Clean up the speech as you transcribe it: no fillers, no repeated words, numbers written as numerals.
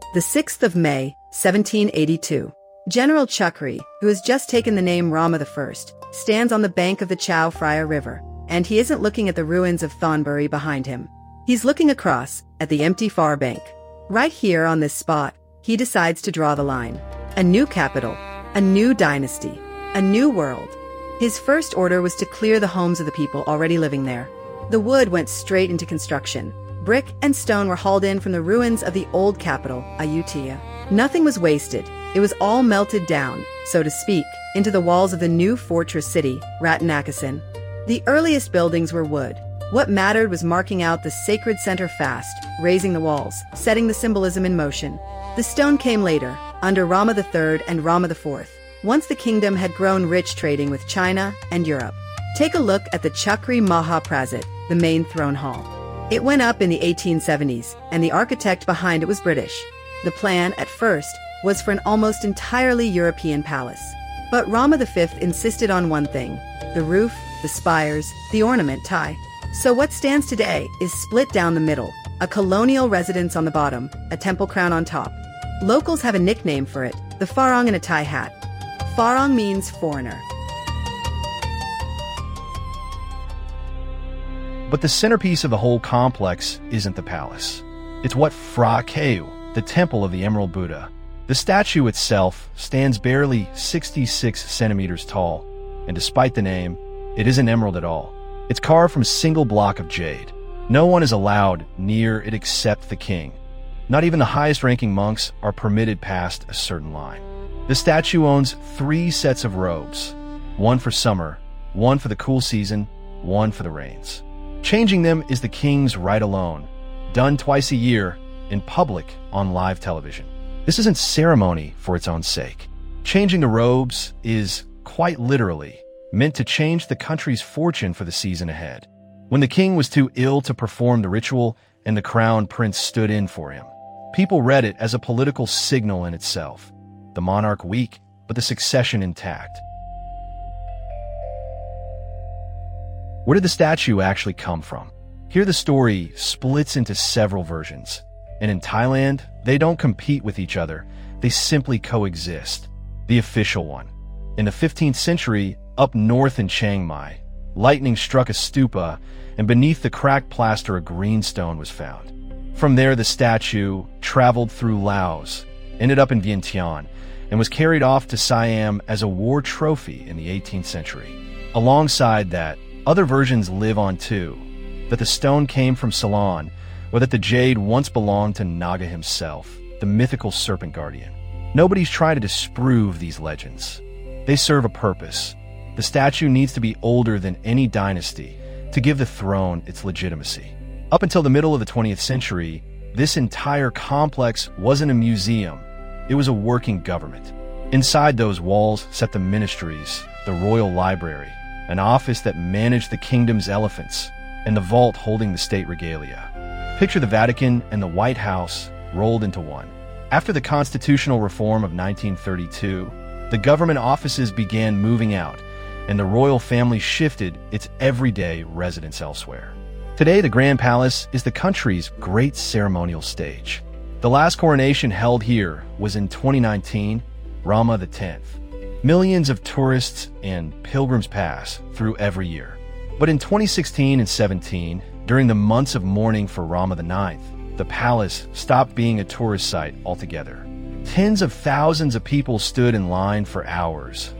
The 6th of May, 1782. General Chakri, who has just taken the name Rama I, stands on the bank of the Chao Phraya River, and he isn't looking at the ruins of Thonburi behind him. He's looking across, at the empty far bank. Right here on this spot, he decides to draw the line. A new capital, a new dynasty, a new world. His first order was to clear the homes of the people already living there. The wood went straight into construction. Brick and stone were hauled in from the ruins of the old capital, Ayutthaya. Nothing was wasted. It was all melted down, so to speak, into the walls of the new fortress city, Rattanakosin. The earliest buildings were wood. What mattered was marking out the sacred center fast, raising the walls, setting the symbolism in motion. The stone came later, under Rama III and Rama IV, once the kingdom had grown rich trading with China and Europe. Take a look at the Chakri Maha Prasat, the main throne hall. It went up in the 1870s, and the architect behind it was British. The plan, at first, was for an almost entirely European palace. But Rama V insisted on one thing: the roof, the spires, the ornament tie. So what stands today is split down the middle, a colonial residence on the bottom, a temple crown on top. Locals have a nickname for it, the Farang in a tie hat. Farang means foreigner. But the centerpiece of the whole complex isn't the palace. It's what Phra Kaew, the temple of the Emerald Buddha. The statue itself stands barely 66 centimeters tall, and despite the name, it isn't emerald at all. It's carved from a single block of jade. No one is allowed near it except the king. Not even the highest-ranking monks are permitted past a certain line. The statue owns 3 sets of robes, one for summer, one for the cool season, one for the rains. Changing them is the king's right alone, done twice a year, in public on live television. This isn't ceremony for its own sake. Changing the robes is, quite literally, meant to change the country's fortune for the season ahead. When the king was too ill to perform the ritual and the crown prince stood in for him, people read it as a political signal in itself. The monarch weak, but the succession intact. Where did the statue actually come from? Here the story splits into several versions. And in Thailand, they don't compete with each other. They simply coexist. The official one. In the 15th century, up north in Chiang Mai, lightning struck a stupa, and beneath the cracked plaster a green stone was found. From there, the statue traveled through Laos, ended up in Vientiane, and was carried off to Siam as a war trophy in the 18th century. Alongside that, other versions live on too, that the stone came from Ceylon, or that the jade once belonged to Naga himself, the mythical serpent guardian. Nobody's trying to disprove these legends. They serve a purpose. The statue needs to be older than any dynasty to give the throne its legitimacy. Up until the middle of the 20th century, this entire complex wasn't a museum. It was a working government. Inside those walls sat the ministries, the royal library, an office that managed the kingdom's elephants, and the vault holding the state regalia. Picture the Vatican and the White House rolled into one. After the constitutional reform of 1932, the government offices began moving out, and the royal family shifted its everyday residence elsewhere. Today, the Grand Palace is the country's great ceremonial stage. The last coronation held here was in 2019, Rama X. Millions of tourists and pilgrims pass through every year. But in 2016 and 17, during the months of mourning for Rama IX, the palace stopped being a tourist site altogether. Tens of thousands of people stood in line for hours,